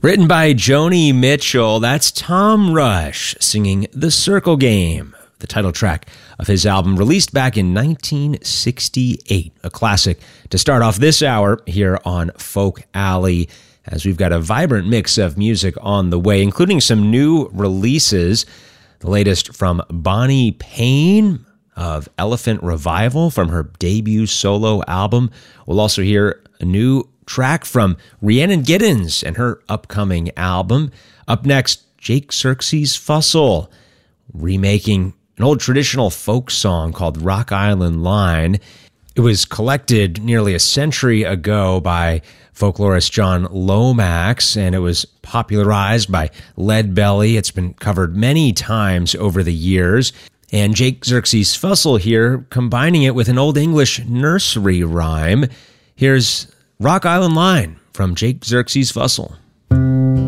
Written by Joni Mitchell, that's Tom Rush singing The Circle Game, the title track of his album released back in 1968. A classic to start off this hour here on Folk Alley, as we've got a vibrant mix of music on the way, including some new releases. The latest from Bonnie Payne of Elephant Revival from her debut solo album. We'll also hear a new track from Rhiannon Giddens and her upcoming album. Up next, Jake Xerxes Fussell, remaking an old traditional folk song called Rock Island Line. It was collected nearly a century ago by folklorist John Lomax, and it was popularized by Lead Belly. It's been covered many times over the years. And Jake Xerxes Fussell here, combining it with an Old English nursery rhyme. Here's Rock Island Line from Jake Xerxes Fussell.